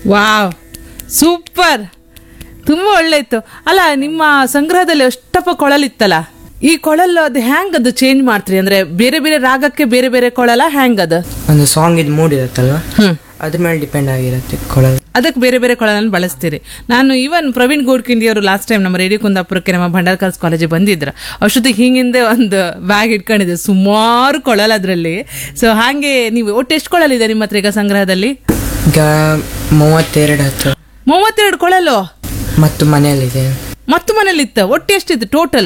Wow, super, ತುಂಬ ಒಳ್ಳೆ ಇತ್ತು. ಅಲ್ಲ, ನಿಮ್ಮ ಸಂಗ್ರಹದಲ್ಲಿ ಅಷ್ಟಪ್ಪ ಕೊಳಲಿತ್ತಲ್ಲ, ಈ ಕೊಳಲು ಅದು ಹ್ಯಾಂಗ್ ಅದು ಚೇಂಜ್ ಮಾಡ್ತೀರಿ? ಅಂದ್ರೆ ಬೇರೆ ಬೇರೆ ರಾಗಕ್ಕೆ ಬೇರೆ ಬೇರೆ ಕೊಳಲ ಹ್ಯಾಂಗ್ ಅದು? ಒಂದು ಸಾಂಗ್ ಇದು ಮೂಡ್ ಇರುತ್ತಲ್ವಾ, ಅದ್ರ ಮೇಲೆ ಡಿಪೆಂಡ್ ಆಗಿರುತ್ತೆ ಕೊಳಲು. ಅದಕ್ಕೆ ಬೇರೆ ಬೇರೆ ಕೊಳಲನ್ನು ಬಳಸ್ತೀರಿ. ನಾನು ಇವನ್ ಪ್ರವೀಣ್ ಗೋಡ್ಕಿಂಡಿ ಅವರು ಲಾಸ್ಟ್ ಟೈಮ್ ನಮ್ಮ ರೇಡಿಯೋ ಕುಂದಾಪುರಕ್ಕೆ ನಮ್ಮ ಭಂಡಾರ್ಕರ್ಸ್ ಕಾಲೇಜಿಗೆ ಬಂದಿದ್ರು. ಅಷ್ಟೊತ್ತಿಗೆ ಹಿಂಗಿಂದೆ ಒಂದು ಬ್ಯಾಗ್ ಇಟ್ಕೊಂಡಿದ್ದೆ, ಸುಮಾರು ಕೊಳಲ್ ಅದರಲ್ಲಿ. ಸೊ ಹಾಗೆ ನೀವು ಒಟ್ಟು ಎಷ್ಟು ಕೊಳಲಿದೆ ನಿಮ್ಮ ಹತ್ರ ಈಗ ಸಂಗ್ರಹದಲ್ಲಿ? ಈಗ 32 ಹತ್ತು. 32 ಕೊಳಲು ಮತ್ತು ಮನೆಯಲ್ಲಿದೆ. ಮತ್ತು ಮನೇಲಿ ಇತ್ತ? ಒಟ್ಟು ಎಷ್ಟಿತ್ತು ಟೋಟಲ್?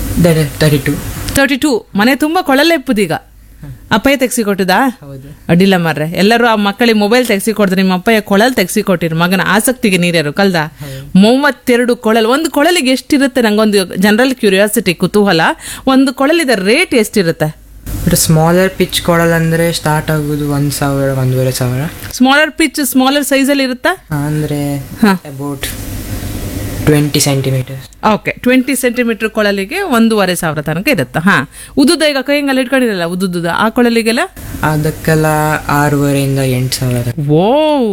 32. ಮನೆ ತುಂಬಾ ಕೊಳಲೆ ಇಪ್ಪುದೀಗ. ಅಪ್ಪಯ್ಯ ತೆಗ್ಸಿ ಕೊಟ್ಟಿದ್ದಾ? ಹೌದು. ಅಡ್ಡಿಲ್ಲ ಮಾರ್ರೆ, ಎಲ್ಲರೂ ಆ ಮಕ್ಕಳಿಗೆ ಮೊಬೈಲ್ ತೆಗ್ಸಿ ಕೊಡ್ತಾರೆ, ನಿಮ್ಮ ಅಪ್ಪಯ್ಯ ಕೊಳಲ್ ತೆಗ್ಸಿ ಕೊಟ್ಟಿರು, ಮಗನ ಆಸಕ್ತಿಗೆ ನೀರ್ಯಾರು ಕಲ್ದ. 32 ಕೊಳಲ್. ಒಂದು ಕೊಳಲಿಗೆ ಎಷ್ಟಿರುತ್ತೆ? ನಂಗೊಂದು ಜನರಲ್ ಕ್ಯೂರಿಯಾಸಿಟಿ, ಕುತೂಹಲ. ಒಂದು ಕೊಳಲಿದ ರೇಟ್ ಎಷ್ಟಿರುತ್ತೆ? ಸ್ಮಾಲರ್ ಪಿಚ್ ಕೊಳಲ್ ಅಂದ್ರೆ ಸ್ಟಾರ್ಟ್ ಆಗುದು 1,000, 1,500. ಸ್ಮಾಲರ್ ಪಿಚ್ ಸ್ಮಾಲರ್ ಸೈಜ್ ಅಲ್ಲಿ ಇರುತ್ತಾ? ಅಂದ್ರೆ ಅಬೌಟ್ 20 ಸೆಂಟಿಮೀಟರ್. ಓಕೆ, 20 ಸೆಂಟಿಮೀಟರ್ ಕೊಳಲಿಗೆ 1,500 ತನಕ ಇರುತ್ತೆ. ಹಾ, ಉದ್ದುದ ಈಗ ಕೈಯಂಗೆಲ್ಲ ಇಟ್ಕೊಂಡಿರಲ್ಲ, ಉದ್ದುದ ಆ ಕೊಳಲಿಗೆಲ್ಲ ಅದಕ್ಕೆಲ್ಲ 6,500 ಇಂದ 8,000. ಓ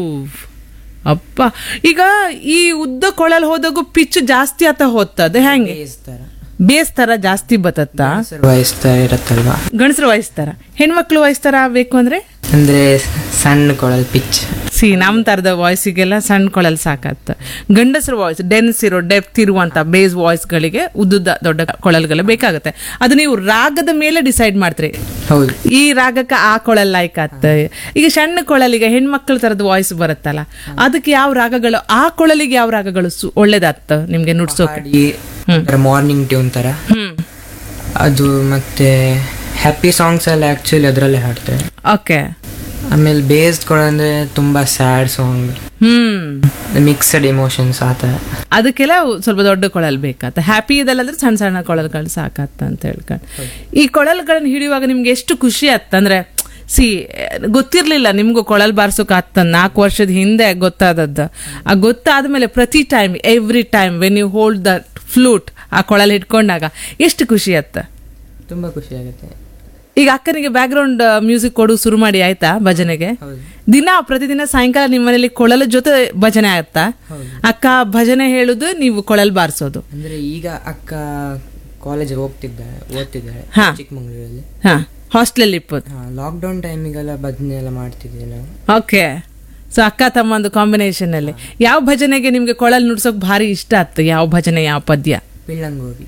ಅಪ್ಪ, ಈಗ ಈ ಉದ್ದ ಕೊಳಲ್ ಹೋದಾಗೂ ಪಿಚ್ ಜಾಸ್ತಿ ಆತ ಹೋಗ್ತದೆ, ಹೆಂಗೆ? ಬೇಸ್ ತರ ಜಾಸ್ತಿ ಬತ್ತತ್ತ? ವಹಿಸ್ತಾ ಇರತ್ತಲ್ವಾ, ಗಂಡಸರು ವಾಯಿಸ್ತಾರ, ಹೆಣ್ಮಕ್ಳು ವಾಯಿಸ್ತಾರ ಬೇಕು ಅಂದ್ರೆ ಸಣ್ಣ ಕೊಳಲ್ ಪಿಚ್. ನಮ್ಮ ತರದ ವಾಯ್ಸಿಗೆಲ್ಲ ಸಣ್ಣ ಕೊಳಲ್ ಸಾಕತ್ತ. ಗಂಡಸರು ವಾಯ್ಸ್ ಡೆನ್ಸ್ ಇರೋ ಡೆಪ್ತ್ ಇರುವಂತ ಬೇಸ್ ವಾಯ್ಸ್ಗಳಿಗೆ ಉದ್ದುದ ದೊಡ್ಡ ಕೊಳಲ್ಗಳು ಬೇಕಾಗುತ್ತೆ. ಅದು ನೀವು ರಾಗದ ಮೇಲೆ ಡಿಸೈಡ್ ಮಾಡ್ತೀರಿ, ಹೌದು, ಈ ರಾಗಕ್ಕೆ ಆ ಕೊಳಲ್ ಲೈಕ್ ಆತ. ಈಗ ಸಣ್ಣ ಕೊಳಲಿಗೆ ಹೆಣ್ಮಕ್ಳ ತರದ ವಾಯ್ಸ್ ಬರುತ್ತಲ್ಲ, ಅದಕ್ಕೆ ಯಾವ ರಾಗಗಳು, ಆ ಕೊಳಲಿಗೆ ಯಾವ ರಾಗಗಳು ಒಳ್ಳೇದಾಗ್ತ ನಿಮ್ಗೆ ನುಡ್ಸೋಕೆ? ಮಾರ್ನಿಂಗ್ ಟ್ಯೂನ್ ತರ ಅದು. ಮತ್ತೆ ಹ್ಯಾಪಿ ಸಾಂಗ್ಸ್ ಎಲ್ಲ ಆಕ್ಚುಲಿ ಅದರಲ್ಲೇ ಹಾಡ್ತಾರೆ. ಓಕೆ. ಆಮೇಲೆ ಬೇಸ್ಡ್ ಕೊಡಂದ್ರೆ ತುಂಬಾ ಸ್ಯಾಡ್ ಸಾಂಗ್, ಮಿಕ್ಸ್ಡ್ ಇಮೋಷನ್ಸ್ ಆತ, ಅದಕ್ಕೆಲ್ಲ ಸ್ವಲ್ಪ ದೊಡ್ಡ ಕೊಳಲ್ ಬೇಕಾತ. ಹ್ಯಾಪಿ ಇದಲ್ಲಂದ್ರೆ ಸಣ್ಣ ಸಣ್ಣ ಕೊಳಲ್ಗಳು ಸಾಕತ್ತ ಅಂತ ಹೇಳ್ಕೊಂಡು. ಈ ಕೊಳಲ್ಗಳನ್ನ ಹಿಡಿಯುವಾಗ ನಿಮ್ಗೆ ಎಷ್ಟು ಖುಷಿ ಆತ್ತ? ಅಂದ್ರೆ ಗೊತ್ತಿರ್ಲಿಲ್ಲ ನಿಮ್ಗೂ ಕೊಳಲ್ ಬಾರ್ಸೋಕೆ ಆತ, 4 ವರ್ಷದ ಹಿಂದೆ ಗೊತ್ತಾದದ್ದು. ಆ ಗೊತ್ತಾದ್ಮೇಲೆ ಪ್ರತಿ time, every time when you hold the flute, ಆ ಕೊಳಲ್ ಹಿಡ್ಕೊಂಡಾಗ ಎಷ್ಟು ಖುಷಿ ಆತ್ತ? ತುಂಬಾ ಖುಷಿ ಆಗುತ್ತೆ. ಈಗ ಅಕ್ಕನಿಗೆ ಬ್ಯಾಕ್ ಗ್ರೌಂಡ್ ಮ್ಯೂಸಿಕ್ ಕೊಡು ಶುರು ಮಾಡಿ ಆಯ್ತಾ ಭಜನೆಗೆ? ಪ್ರತಿದಿನ ಸಾಯಂಕಾಲ ನಿಮ್ಮ ಮನೇಲಿ ಕೊಳಲ ಜೊತೆ ಭಜನೆ ಆಗುತ್ತಾ? ಅಕ್ಕ ಭಜನೆ ಹೇಳುದು, ನೀವು ಕೊಳಲ್ ಬಾರಿಸೋದು? ಅಂದ್ರೆ ಈಗ ಅಕ್ಕ ಕಾಲೇಜ್ ಓದ್ತಿದ್ದಾರೆ ಚಿಕ್ಕಮಂಗ್ಳೂರಲ್ಲಿ. ಹಾಸ್ಟೆಲ್ ಇಪ್ಪತ್ತು ಲಾಕ್ಡೌನ್ ಟೈಮಿಗೆಲ್ಲ ಭಜನೆ ಎಲ್ಲ ಮಾಡ್ತಿದ್ವಿ ನಾವು. ಓಕೆ. ಸೊ ಅಕ್ಕ ತಮ್ಮ ಒಂದು ಕಾಂಬಿನೇಷನ್ ಅಲ್ಲಿ ಯಾವ ಭಜನೆಗೆ ನಿಮ್ಗೆ ಕೊಳಲ್ ನುಡ್ಸೋಕ್ ಭಾರಿ ಇಷ್ಟ ಆಯ್ತು? ಯಾವ ಭಜನೆ, ಯಾವ ಪದ್ಯ?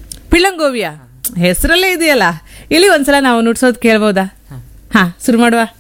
ಪಿಳ್ಳಂಗೋವಿಯ ಹೆಸರಲ್ಲೇ ಇದೆಯಲ್ಲ. ಇಲ್ಲಿ ಒಂದ್ಸಲ ನಾವು ನುಡ್ಸೋದ್ ಕೇಳ್ಬೋದಾ? ಹಾ, ಶುರು ಮಾಡುವ.